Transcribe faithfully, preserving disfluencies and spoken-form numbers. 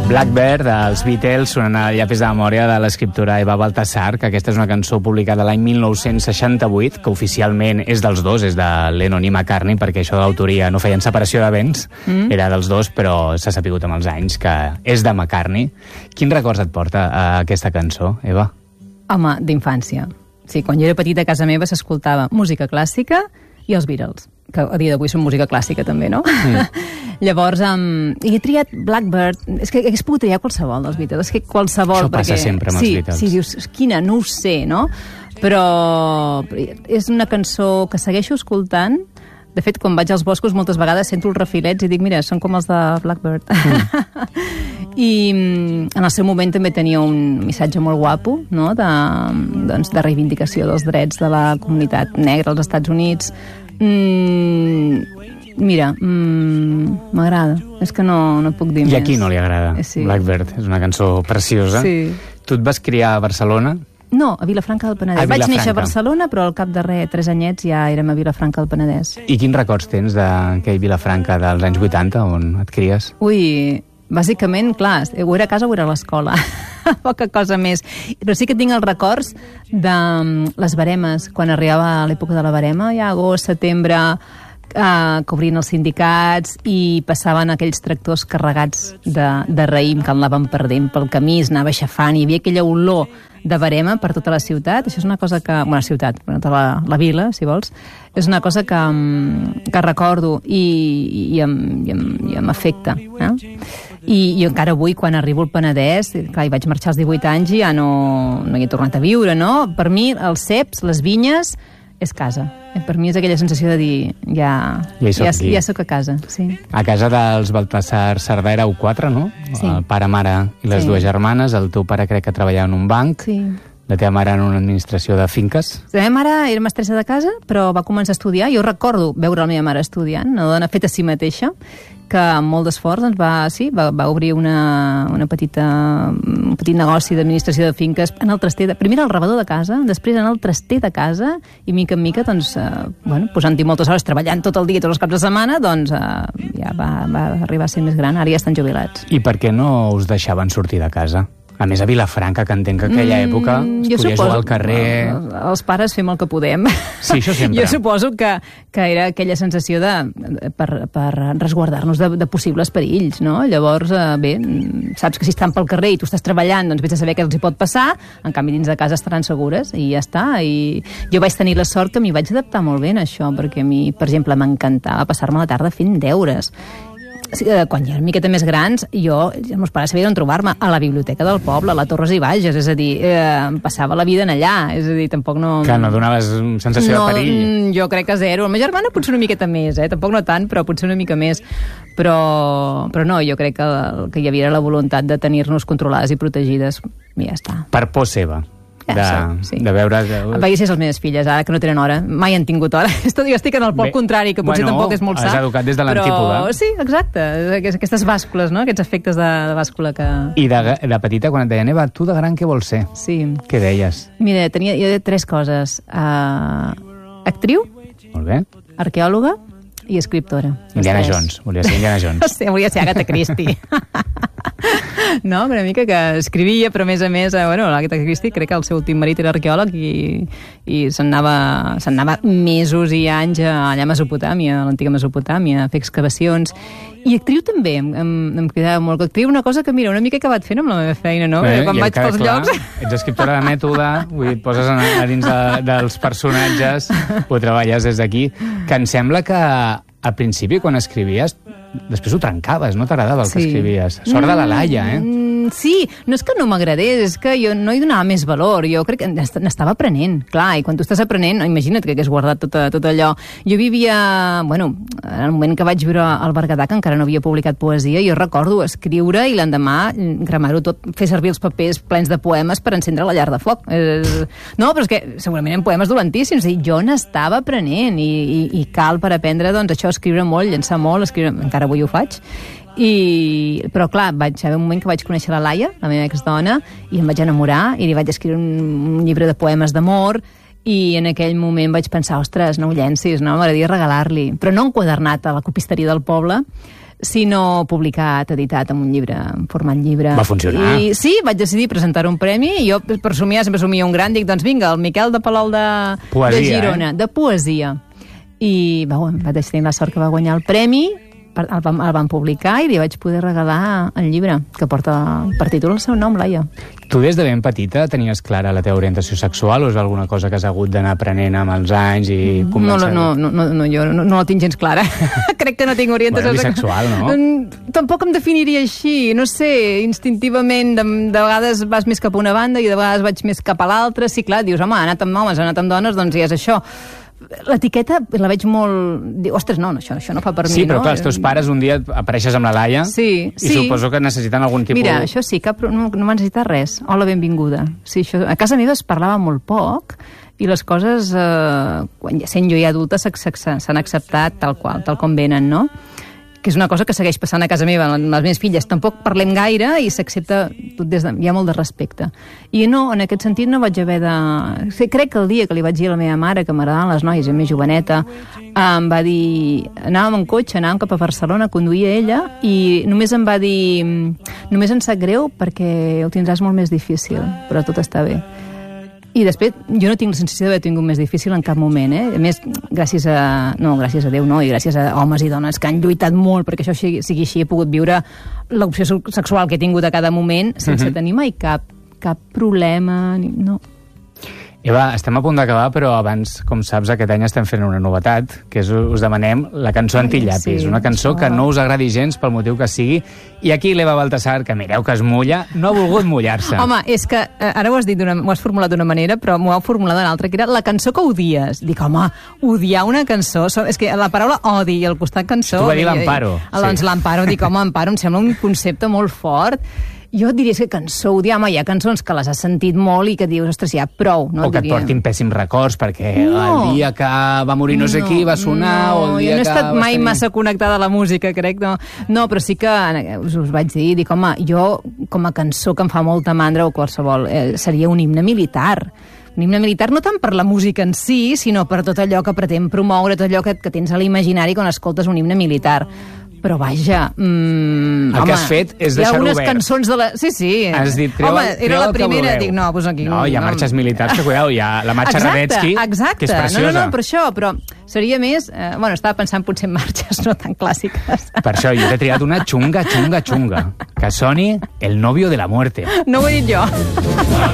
Blackbird, dels Beatles, sonant a llapis de memòria de l'escriptora Eva Baltasar, que aquesta és una cançó publicada l'any mil nou-cents seixanta-vuit, que oficialment és dels dos, és de Lennon i McCartney, perquè això de l'autoria no feien separació de béns, mm. era dels dos, però s'ha sapigut amb els anys que és de McCartney. Quins records et porta a aquesta cançó, Eva? Home, d'infància. Sí, quan jo era petita a casa meva s'escoltava música clàssica i els Beatles, que a dia d'avui són música clàssica també, no? Mm. Llavors, um, he triat Blackbird, és que hagués pogut triar qualsevol dels Beatles, és que qualsevol... Això passa perquè, sempre amb sí, els Beatles. Sí, dius, quina, no ho sé, no? Però és una cançó que segueixo escoltant. De fet, quan vaig als boscos moltes vegades sento els refilets i dic, mira, són com els de Blackbird. Mm. I en el seu moment també tenia un missatge molt guapo, no? de, doncs, de reivindicació dels drets de la comunitat negra als Estats Units. Mm, mira, mm, m'agrada. És que no, no puc dir I més. a qui no li agrada? Sí. Blackbird és una cançó preciosa. Sí. Tu et vas criar a Barcelona? No, a Vilafranca del Penedès. A Vaig Vilafranca. néixer a Barcelona, però al cap de res, tres anyets, ja érem a Vilafranca del Penedès. I quins records tens d'aquell Vilafranca dels anys vuitanta, on et cries? Ui, bàsicament, clar, o era a casa o era a l'escola. Poca cosa més. Però sí que tinc els records de les baremes, quan arribava l'època de la barema, ja agost, setembre, eh, que obrien els sindicats i passaven aquells tractors carregats de, de raïm que anaven perdent pel camí, es anava aixafant, hi havia aquella olor de barema per tota la ciutat. Això és una cosa que... Bueno, la ciutat, tota la, la vila, si vols. És una cosa que, que recordo i, i, em, i, em, i em afecta. Eh? I, I encara avui, quan arribo al Penedès, clar, hi vaig marxar als divuit anys i ja no, no hi he tornat a viure, no? Per mi, els ceps, les vinyes, és casa. Per mi és aquella sensació de dir, ja, ja, ja, ja soc a casa. Sí. A casa dels Baltasar Sardà éreu quatre, no? Sí. El pare, mare i les sí. dues germanes. El teu pare crec que treballava en un banc. Sí. La teva mare en una administració de finques. La meva mare era mestressa de casa, però va començar a estudiar. Jo recordo veure la meva mare estudiant, una dona feta a si mateixa, que amb molt d'esforç ens va, sí, va, va obrir una, una petita, un petit negoci d'administració de finques en el traster, de, primer al rebedor de casa, després en el traster de casa, i mica en mica, doncs, eh, bueno, posant-hi moltes hores, treballant tot el dia, tots els caps de setmana, doncs eh, ja va, va arribar a ser més gran, ara ja estan jubilats. I per què no us deixaven sortir de casa? A més, a Vilafranca, que entenc que aquella mm, època es podia suposo, jugar al carrer... Els pares fem el que podem. Sí, això sempre. Jo suposo que, que era aquella sensació de, per, per resguardar-nos de, de possibles perills, no? Llavors, eh, bé, saps que si estan pel carrer i tu estàs treballant, doncs vés a saber què els hi pot passar, en canvi dins de casa estaran segures i ja està. I jo vaig tenir la sort que m'hi vaig adaptar molt bé en això, perquè a mi, per exemple, m'encantava passar-me la tarda fent deures. Quan ja era una miqueta més grans, jo, els meus pares sabien on trobar-me, a la biblioteca del poble, a la Torres i Bages, és a dir, eh, passava la vida en allà, és a dir, tampoc no... Que no donaves sensació no, de perill. Jo crec que zero. La meva germana potser una miqueta més, eh? Tampoc no tant, però potser una mica més. Però, però no, jo crec que el que hi havia la voluntat de tenir-nos controlades i protegides, i ja està. Per por seva. De, ja, sí. de veure... Vaig ser les meves filles, ara que no tenen hora. Mai han tingut hora. Jo estic en el pol contrari, que potser bueno, tampoc és molt sa. Has educat des de l'antípoda. Però sí, exacte. Aquestes bàscules, no? Aquests efectes de, de bàscula que... I de, de petita, quan et deien, Eva, tu de gran què vols ser? Sí. Què deies? Mira, tenia jo tres coses. Uh, actriu. Molt bé. Arqueòloga i escriptora. Indiana Jones. Volia ser Indiana Jones. Sí, volia ser Agatha Christie. No, una mica que escrivia, però a més a més, eh, bueno, l'Agatha Christie, crec que el seu últim marit era arqueòleg i, i se'n anava, se'n anava mesos i anys allà a Mesopotàmia, a l'antiga Mesopotàmia, a fer excavacions. I actriu també, em, em, em cridava molt. Actriu, una cosa que, mira, una mica he acabat fent amb la meva feina, no? Bé, quan vaig pels clar, llocs... Ets escriptora de mètode, vull dir, et poses a, a dins de, dels personatges, ho treballes des d'aquí, que em sembla que al principi, quan escrivies, després ho trencaves, no t'agradava el sí. que escrivies. Sort de la Laia, eh? Mm, sí, no és que no m'agradés, és que jo no hi donava més valor, jo crec que n'estava aprenent, clar, i quan tu estàs aprenent, imagina't que hagués guardat tot, tot allò. Jo vivia, bueno, en el moment que vaig viure al Berguedà, que encara no havia publicat poesia, jo recordo escriure i l'endemà cremar-ho tot, fer servir els papers plens de poemes per encendre la llar de foc. No, però és que segurament eren poemes dolentíssims, i jo n'estava aprenent, i, i, i cal per aprendre, doncs, això, escriure molt, llençar molt, escriure... encara avui ho faig, i... però clar, vaig haver un moment que vaig conèixer la Laia, la meva exdona, i em vaig enamorar, i li vaig escriure un, un llibre de poemes d'amor, i en aquell moment vaig pensar, ostres, no ho llencis, no? M'agradaria regalar-li, però no enquadernat a la copisteria del poble, sinó publicat, editat en un llibre, en format llibre. Va funcionar. I sí, vaig decidir presentar un premi i jo per somiar, sempre somia un gran, dic, doncs vinga, el Miquel de Palol de, poesia, de Girona, eh? de poesia. I va, va tenir la sort que va guanyar el premi, el van, el van publicar i li vaig poder regalar el llibre, que porta per títol el seu nom, Laia. Tu des de ben petita tenies clara la teva orientació sexual o és alguna cosa que has hagut d'anar aprenent amb els anys i començar... No, no, no, no, no jo no, no la tinc gens clara. Crec que no tinc orientació bueno, bisexual, no? Tampoc em definiria així, no sé, instintivament de, de vegades vas més cap a una banda i de vegades vaig més cap a l'altra. Sí, clar, dius, home, ha anat amb homes, ha anat amb dones, doncs ja és això. L'etiqueta la veig molt... Diu, ostres, no, això, això no fa per sí, mi, no? Sí, però clar, els teus pares un dia apareixes amb la Laia sí, i sí. suposo que necessiten algun tipus... Mira, això sí, cap, no, no va necessitar res. Hola, benvinguda. Sí, això, a casa meva es parlava molt poc i les coses, eh, quan, sent jo ja adulta, s'han acceptat tal qual, tal com venen, no? Que és una cosa que segueix passant a casa meva amb les meves filles. Tampoc parlem gaire i s'accepta tot des de... Hi ha molt de respecte. I no, en aquest sentit no vaig haver de... Sí, crec que el dia que li vaig dir a la meva mare que m'agradaven les noies, a més joveneta, em va dir... Anàvem en cotxe, anàvem cap a Barcelona, conduïa ella, i només em va dir... Només em sap greu perquè ho tindràs molt més difícil, però tot està bé. I després, jo no tinc la sensació d'haver tingut més difícil en cap moment, eh? A més, gràcies a... No, gràcies a Déu, no, i gràcies a homes i dones que han lluitat molt perquè això sigui, sigui així, he pogut viure l'opció sexual que he tingut a cada moment sense uh-huh. tenir mai cap, cap problema, ni... no. Eva, estem a punt d'acabar, però abans, com saps, aquest any estem fent una novetat, que és, us demanem la cançó Antillapis, sí, una cançó això... que no us agradi gens pel motiu que sigui, i aquí l'Eva Baltasar, que mireu que es mulla, no ha volgut mullar-se. Home, és que eh, ara ho has dit, ho has formulat d'una manera, però m'ho heu formulat d'una altra, que era la cançó que odies. Dic, home, odiar una cançó... És que la paraula odi i al costat cançó... Tu va dir l'Amparo. Doncs sí. L'Amparo, dic, home, Amparo, em sembla un concepte molt fort. Jo et diria que cançó, odiar, home, hi ha cançons que les has sentit molt i que dius, ostres, ja, prou. No, o que et portin pèssims records, perquè no. el dia que va morir no sé no, qui va sonar, no, o el dia jo no he estat que mai tenir... massa connectada a la música, crec, no. No, però sí que us, us vaig dir, dic, home, jo, com a cançó que em fa molta mandra o qualsevol, eh, seria un himne militar. Un himne militar no tant per la música en si, sinó per tot allò que pretén promoure, tot allò que, que tens a l'imaginari quan escoltes un himne militar. Però vaja... Mmm, el home, que has fet és deixar-ho obert. Hi ha unes cançons de la... Sí, sí. Has dit, creu, home, era la primera, dic, no, doncs aquí... No, hi ha no. marxes militars, que cuidao, hi ha la marxa Radetzky, que és preciosa. No, no, no, per això, però seria més... Eh, bueno, estava pensant potser en marxes no tan clàssiques. Per això, jo t'he triat una xunga, xunga, xunga, que soni El novio de la muerte. No ho he dit jo.